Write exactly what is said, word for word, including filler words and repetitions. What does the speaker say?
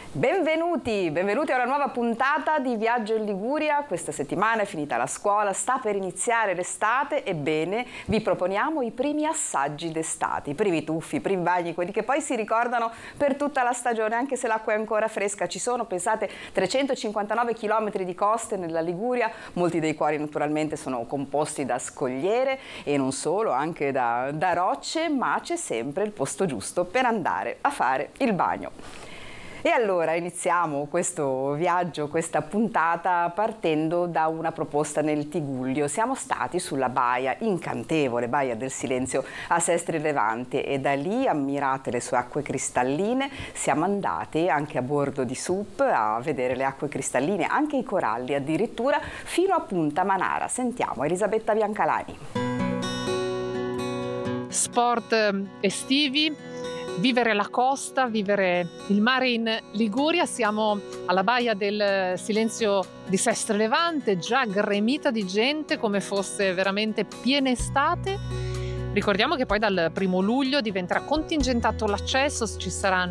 Benvenuti, benvenuti a una nuova puntata di Viaggio in Liguria. Questa settimana è finita la scuola, sta per iniziare l'estate. Ebbene, vi proponiamo i primi assaggi d'estate, i primi tuffi, i primi bagni, quelli che poi si ricordano per tutta la stagione, anche se l'acqua è ancora fresca. Ci sono, pensate, trecentocinquantanove chilometri di coste nella Liguria, molti dei quali naturalmente sono composti da scogliere e non solo, anche da, da rocce, ma c'è sempre il posto giusto per andare a fare il bagno. E allora iniziamo questo viaggio, questa puntata, partendo da una proposta nel Tigullio. Siamo stati sulla baia incantevole, Baia del Silenzio a Sestri Levante, e da lì, ammirate le sue acque cristalline, siamo andati anche a bordo di S U P a vedere le acque cristalline, anche i coralli addirittura, fino a Punta Manara. Sentiamo Elisabetta Biancalani. Sport estivi, vivere la costa, vivere il mare in Liguria. Siamo alla Baia del Silenzio di Sestri Levante, già gremita di gente come fosse veramente piena estate. Ricordiamo che poi dal primo luglio diventerà contingentato l'accesso, ci saranno